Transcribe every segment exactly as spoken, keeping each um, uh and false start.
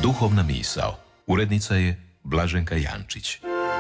Duhovna misao. Urednica je Blaženka Jančić.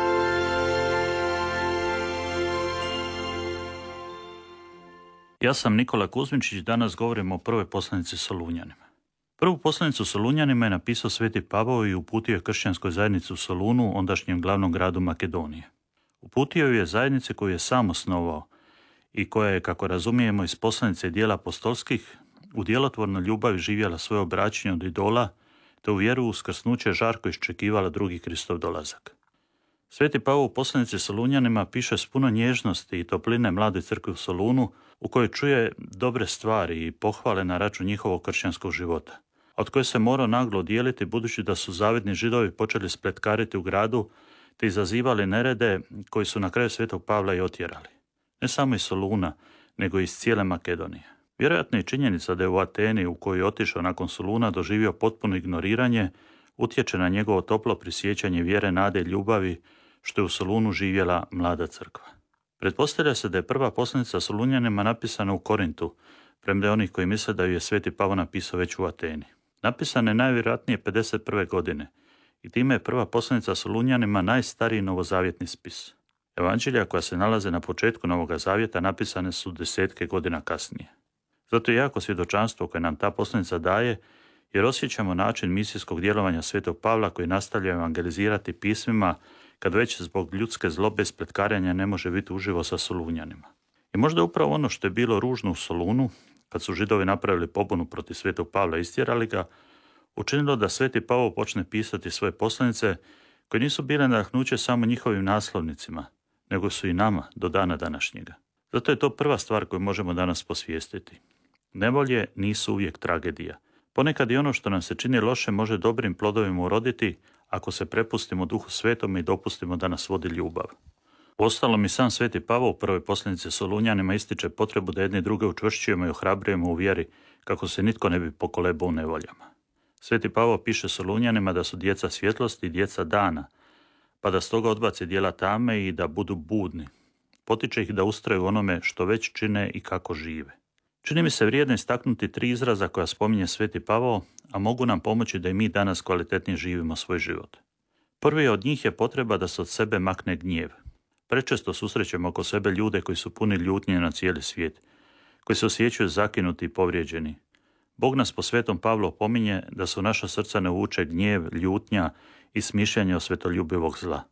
Ja sam Nikola Kuzminčić, danas govorimo o prvoj poslanici Solunjanima. Prvu poslanicu Solunjanima je napisao Sveti Pavao i uputio je kršćanskoj zajednici u Solunu, ondašnjem glavnom gradu Makedonije. Uputio ju je zajednici koju je sam osnovao i koja je, kako razumijemo iz poslanice i dijela apostolskih, u djelotvornoj ljubavi živjela svoje obraćanje od idola, te u vjeru uskrsnuće žarko iščekivala drugi Kristov dolazak. Sveti Pavao u poslanici Solunjanima piše s puno nježnosti i topline mladoj crkvi u Solunu, u kojoj čuje dobre stvari i pohvale na račun njihovog kršćanskog života, od koje se morao naglo odijeliti budući da su zavidni Židovi počeli spletkariti u gradu te izazivali nerede koji su na kraju Svetog Pavla i otjerali. Ne samo iz Soluna, nego i iz cijele Makedonije. Vjerojatno je činjenica da je u Ateni, u koju je otišao nakon Soluna, doživio potpuno ignoriranje, utječe na njegovo toplo prisjećanje vjere, nade i ljubavi, što je u Solunu živjela mlada crkva. Pretpostavlja se da je prva poslanica Solunjanima napisana u Korintu, premda onih koji misle da ju je Sveti Pavao napisao već u Ateni. Napisana je najvjerojatnije pedeset prve godine i time je prva poslanica Solunjanima najstariji novozavjetni spis. Evanđelja koja se nalaze na početku Novoga zavjeta napisane su desetke godina kasnije. Zato je jako svjedočanstvo koje nam ta poslanica daje, jer osjećamo način misijskog djelovanja Svetog Pavla koji nastavlja evangelizirati pismima kad već zbog ljudske zlobe spletkaranja ne može biti uživo sa Solunjanima. I možda upravo ono što je bilo ružno u Solunu, kad su Židovi napravili pobunu protiv Svetog Pavla i istjerali ga, učinilo da Sveti Pavao počne pisati svoje poslanice koje nisu bile nadahnuće samo njihovim naslovnicima, nego su i nama do dana današnjega. Zato je to prva stvar koju možemo danas posvijestiti. Nevolje nisu uvijek tragedija. Ponekad i ono što nam se čini loše može dobrim plodovima uroditi ako se prepustimo Duhu Svetom i dopustimo da nas vodi ljubav. Uostalom i sam Sveti Pavao u prvoj poslanici Solunjanima ističe potrebu da jedni druge učvršćujemo i ohrabrujemo u vjeri kako se nitko ne bi pokolebao u nevoljama. Sveti Pavao piše Solunjanima da su djeca svjetlosti i djeca dana, pa da stoga odbace djela tame i da budu budni. Potiče ih da ustraju onome što već čine i kako žive. Čini mi se vrijedno istaknuti tri izraza koja spominje Sveti Pavao, a mogu nam pomoći da i mi danas kvalitetnije živimo svoj život. Prvi od njih je potreba da se od sebe makne gnjev. Prečesto susrećemo oko sebe ljude koji su puni ljutnje na cijeli svijet, koji se osjećaju zakinuti i povrijeđeni. Bog nas po Svetom Pavlu opominje da su naša srca ne vuče gnjev, ljutnja i smišljanje osvetoljubivog zla.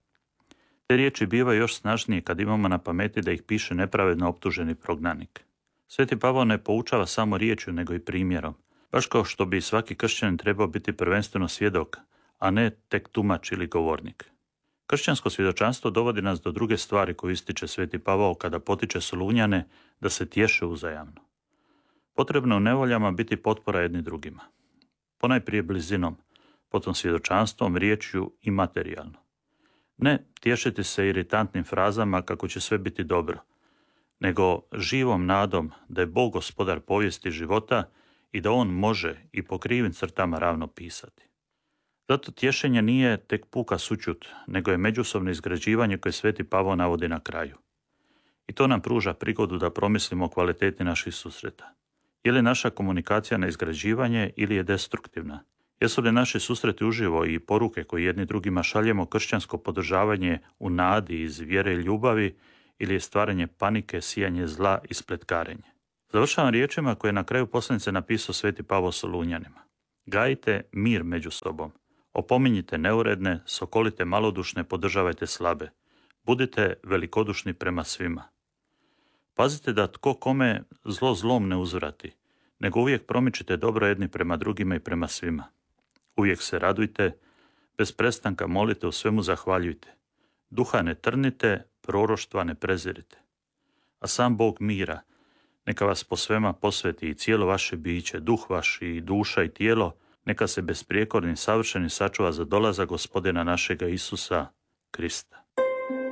Te riječi bivaju još snažnije kad imamo na pameti da ih piše nepravedno optuženi prognanik. Sveti Pavao ne poučava samo riječju, nego i primjerom. Baš kao što bi svaki kršćanin trebao biti prvenstveno svjedok, a ne tek tumač ili govornik. Kršćansko svjedočanstvo dovodi nas do druge stvari koju ističe Sveti Pavao kada potiče Solunjane da se tješe uzajamno. Potrebno u nevoljama biti potpora jedni drugima. Ponajprije blizinom, potom svjedočanstvom, riječju i materijalno. Ne tješiti se iritantnim frazama kako će sve biti dobro, nego živom nadom da je Bog gospodar povijesti života i da On može i po krivim crtama ravno pisati. Zato tješenje nije tek puka sućut, nego je međusobno izgrađivanje koje Sveti Pavao navodi na kraju. I to nam pruža prigodu da promislimo o kvaliteti naših susreta. Je li naša komunikacija na izgrađivanje ili je destruktivna? Jesu li naši susreti uživo i poruke koje jedni drugima šaljemo kršćansko podržavanje u nadi iz vjere i ljubavi ili je stvaranje panike, sijanje zla i spletkarenje? Završavam riječima koje je na kraju poslanice napisao Sveti Pavao Solunjanima. Gajite mir među sobom. Opominjite neuredne, sokolite malodušne, podržavajte slabe. Budite velikodušni prema svima. Pazite da tko kome zlo zlom ne uzvrati, nego uvijek promičite dobro jedni prema drugima i prema svima. Uvijek se radujte, bez prestanka molite, u svemu zahvaljujte. Duha ne trnite, proroštva ne prezirite. A sam Bog mira, neka vas po svema posveti i cijelo vaše biće, duh vaš i duša i tijelo, neka se besprijekorni savršeni sačuva za dolazak Gospodina našega Isusa Krista.